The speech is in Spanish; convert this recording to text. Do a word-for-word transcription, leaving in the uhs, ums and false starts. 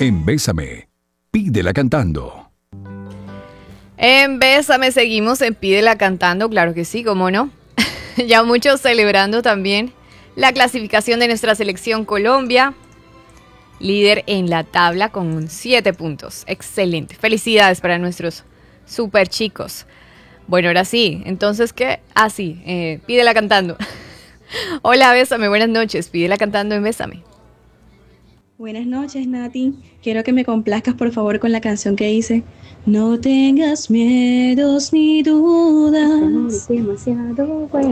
En Bésame, pídela cantando. En Bésame seguimos en Pídela Cantando, claro que sí, cómo no. Ya muchos celebrando también la clasificación de nuestra selección Colombia, líder en la tabla con siete puntos. Excelente. Felicidades para nuestros super chicos. Bueno, ahora sí, entonces, ¿qué? Ah, sí, eh, Pídela Cantando. Hola, Bésame, buenas noches. Pídela Cantando en Bésame. Buenas noches, Nati. Quiero que me complazcas, por favor, con la canción que hice. No tengas miedos ni dudas. Demasiado bueno.